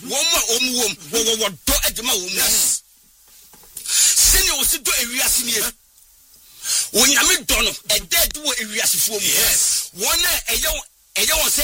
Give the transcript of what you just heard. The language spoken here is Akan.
Woma omuwom wo do adwuma wo mu. Senior wo si do ewiase nie. Wo nyame do no e dead wo ewiasefo mu. Yes. Wona eyo won